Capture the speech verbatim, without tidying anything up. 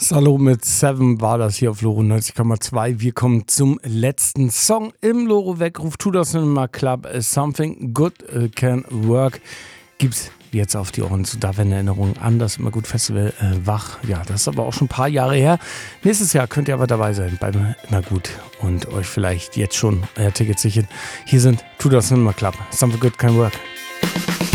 Salo mit Seven war das hier auf Loro neunzig Komma zwei. Wir kommen zum letzten Song im Loro Weckruf. Two Cinema Club, Something Good Can Work. Gibt's jetzt auf die Ohren. So da werden Erinnerungen an das Immer Gut Festival äh, wach. Ja, das ist aber auch schon ein paar Jahre her. Nächstes Jahr könnt ihr aber dabei sein beim Immer Gut und euch vielleicht jetzt schon euer Ticket sichern. Hier sind Two Cinema Club, Something Good Can Work.